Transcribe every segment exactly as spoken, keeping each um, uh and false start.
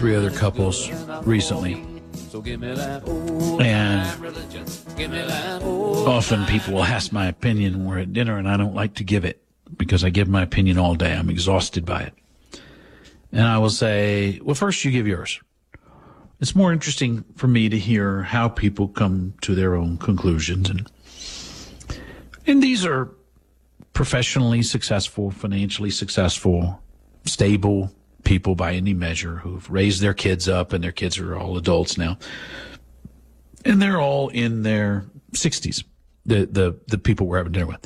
three other couples recently. And often people will ask my opinion when we're at dinner, and I don't like to give it because I give my opinion all day. I'm exhausted by it. And I will say, well, first you give yours. It's more interesting for me to hear how people come to their own conclusions. And, and these are professionally successful, financially successful, stable people by any measure who've raised their kids up, and their kids are all adults now. And they're all in their sixties, the, the, the people we're having dinner with.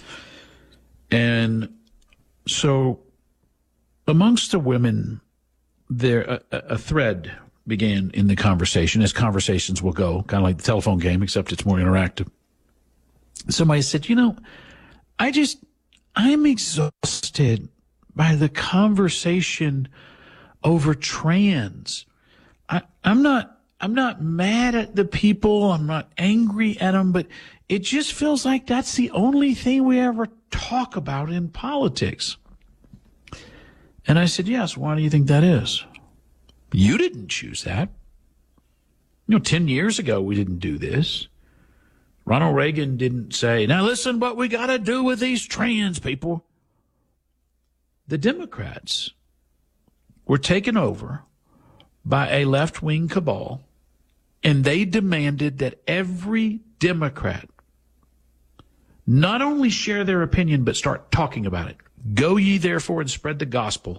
And so amongst the women, there a, a thread began in the conversation, as conversations will go, kind of like the telephone game, except it's more interactive. Somebody said, you know, I just, I'm exhausted by the conversation over trans. I, I'm not, I'm not mad at the people. I'm not angry at them, but it just feels like that's the only thing we ever talk about in politics. And I said, yes, why do you think that is? You didn't choose that. You know, ten years ago, we didn't do this. Ronald Reagan didn't say, now listen what we got to do with these trans people. The Democrats were taken over by a left-wing cabal, and they demanded that every Democrat not only share their opinion, but start talking about it. Go ye therefore and spread the gospel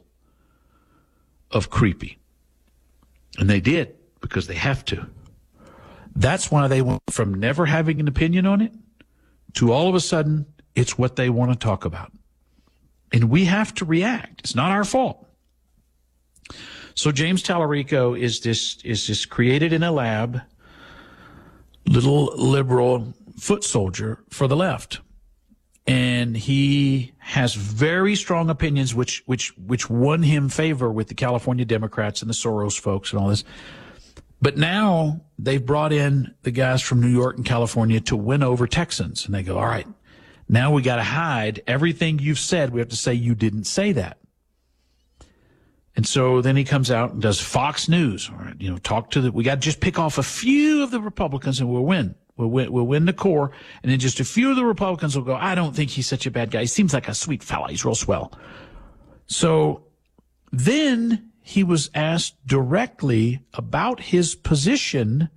of creepy. And they did, because they have to. That's why they went from never having an opinion on it to all of a sudden it's what they want to talk about. And we have to react. It's not our fault. So James Tallarico is this is this created in a lab, little liberal foot soldier for the left. And he has very strong opinions, which which which won him favor with the California Democrats and the Soros folks and all this. But now they've brought in the guys from New York and California to win over Texans. And they go, all right, now we got to hide everything you've said. We have to say you didn't say that. And so then he comes out and does Fox News. All right, you know, talk to the, we got to just pick off a few of the Republicans and we'll win. We'll win, we'll win the core, and then just a few of the Republicans will go, I don't think he's such a bad guy. He seems like a sweet fella. He's real swell. So then he was asked directly about his position,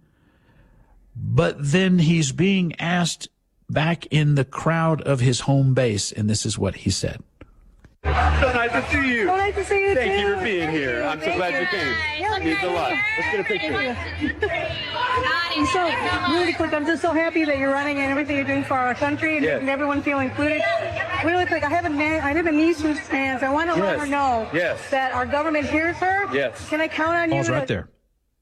but then he's being asked back in the crowd of his home base, and this is what he said. So nice to see you. So nice to see you, Thank too. you for being Thank here. you. I'm so Thank glad you. you came. It means a lot. Let's get a picture. So, really quick, I'm just so happy that you're running and everything you're doing for our country and Yes. making everyone feel included. Really quick, I have a man, I have a niece who's trans. I want to let Yes. her know Yes. that our government hears her. Yes. Can I count on you? Paul's to- right there.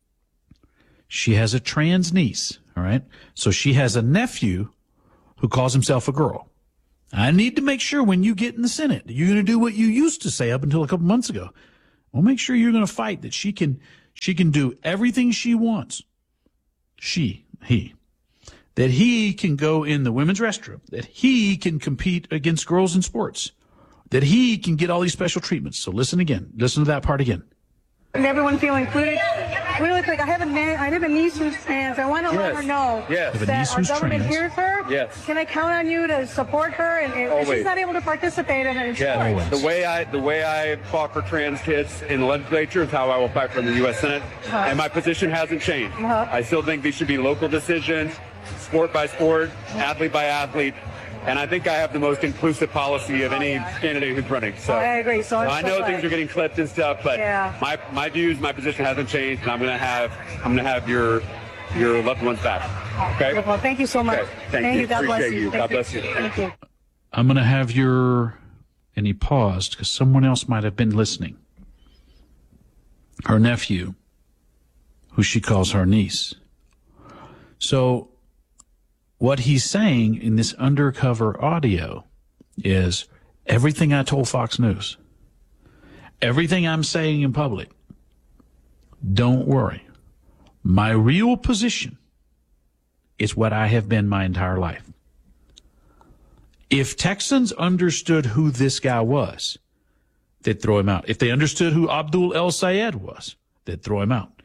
She has a trans niece, all right? So she has a nephew who calls himself a girl. I need to make sure when you get in the Senate, you're going to do what you used to say up until a couple months ago. We'll make sure you're going to fight that she can, she can do everything she wants. She, he, that he can go in the women's restroom, that he can compete against girls in sports, that he can get all these special treatments. So listen again. Listen to that part again. And everyone feel included. Really quick, I have a man, I have a niece who's trans. I want to let Yes. her know Yes. Have a that niece our who's government trans. hears her. Yes. Can I count on you to support her? And, and Always. she's not able to participate in it. Yeah, Always. the way I the way I fought for trans kids in the legislature is how I will fight for the U S Senate, Uh-huh. and my position hasn't changed. Uh-huh. I still think these should be local decisions, sport by sport, athlete by athlete, and I think I have the most inclusive policy of any candidate who's running. So Oh, I agree. So I'm I so know glad. things are getting clipped and stuff, but Yeah. my my views, my position hasn't changed, and I'm gonna have I'm gonna have your your loved ones back. Okay. Well, thank you so much. Okay. Thank you. God bless Appreciate you. you. Thank God bless you. Thank you. I'm going to have your, and he paused because someone else might have been listening. Her nephew, who she calls her niece. So what he's saying in this undercover audio is everything I told Fox News, everything I'm saying in public, don't worry. My real position is what I have been my entire life. If Texans understood who this guy was, they'd throw him out. If they understood who Abdul El Sayed was, they'd throw him out.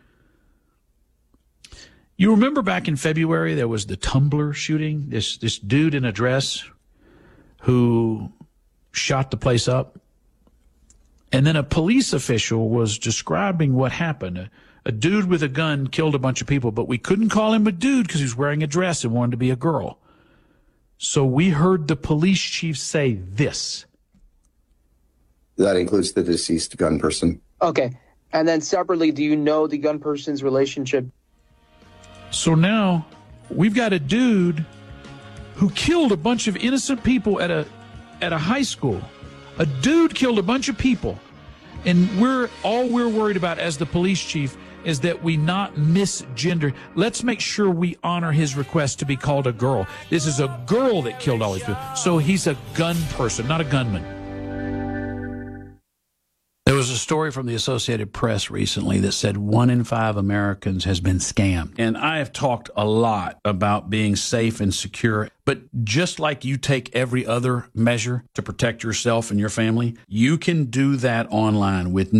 You remember back in February, there was the Tumblr shooting, this, this dude in a dress who shot the place up. And then a police official was describing what happened. A, a dude with a gun killed a bunch of people, but we couldn't call him a dude because he was wearing a dress and wanted to be a girl. So we heard the police chief say this. That includes the deceased gun person. Okay. And then separately, do you know the gun person's relationship? So now we've got a dude who killed a bunch of innocent people at a at a high school. A dude killed a bunch of people. And we're all we're worried about as the police chief is that we not misgender. Let's make sure we honor his request to be called a girl. This is a girl that killed all these people. So he's a gun person, not a gunman. There was a story from the Associated Press recently that said one in five Americans has been scammed. And I have talked a lot about being safe and secure. But just like you take every other measure to protect yourself and your family, you can do that online. With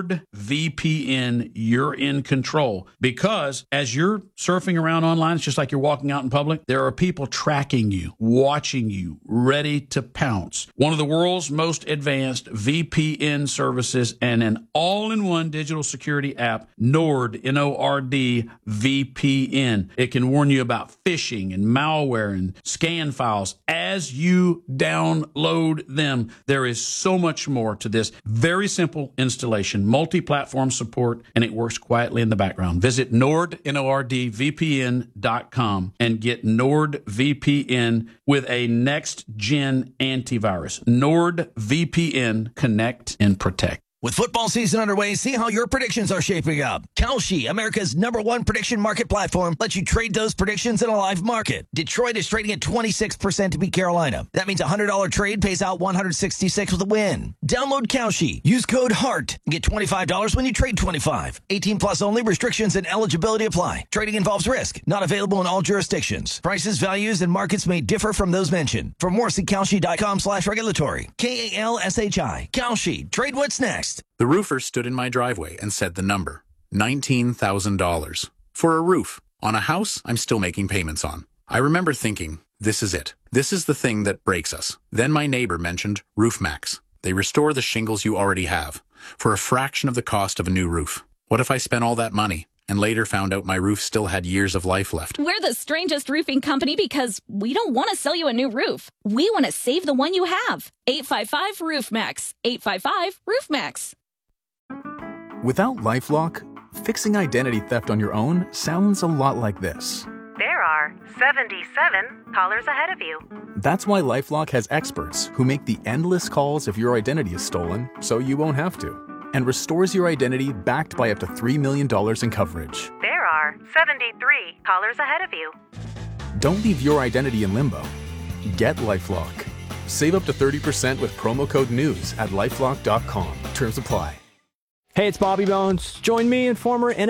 NordVPN, you're in control. Because as you're surfing around online, it's just like you're walking out in public, there are people tracking you, watching you, ready to pounce. One of the world's most advanced V P N services and an all-in-one digital security app, Nord, N O R D, V P N. It can warn you about phishing and malware and scan files as you download them. There is so much more to this. Very simple installation, multi-platform support, and it works quietly in the background. Visit Nord, N O R D, V P N dot com and get NordVPN with a next-gen antivirus. NordVPN, connect and protect. With football season underway, see how your predictions are shaping up. Kalshi, America's number one prediction market platform, lets you trade those predictions in a live market. Detroit is trading at twenty-six percent to beat Carolina. That means a one hundred dollars trade pays out one hundred sixty-six with a win. Download Kalshi. Use code HEART and get twenty-five dollars when you trade twenty-five dollars. eighteen plus only. Restrictions and eligibility apply. Trading involves risk. Not available in all jurisdictions. Prices, values, and markets may differ from those mentioned. For more, see Kalshi.com slash regulatory. K A L S H I. Kalshi. Trade what's next. The roofer stood in my driveway and said the number, nineteen thousand dollars. For a roof on a house I'm still making payments on. I remember thinking, this is it. This is the thing that breaks us. Then my neighbor mentioned RoofMax. They restore the shingles you already have for a fraction of the cost of a new roof. What if I spent all that money and later found out my roof still had years of life left? We're the strangest roofing company because we don't want to sell you a new roof. We want to save the one you have. eight five five RoofMax. eight five five RoofMax. Without LifeLock, fixing identity theft on your own sounds a lot like this. There are seventy-seven callers ahead of you. That's why LifeLock has experts who make the endless calls if your identity is stolen so you won't have to, and restores your identity backed by up to three million dollars in coverage. There are seventy-three callers ahead of you. Don't leave your identity in limbo. Get LifeLock. Save up to thirty percent with promo code NEWS at LifeLock dot com. Terms apply. Hey, it's Bobby Bones. Join me and former N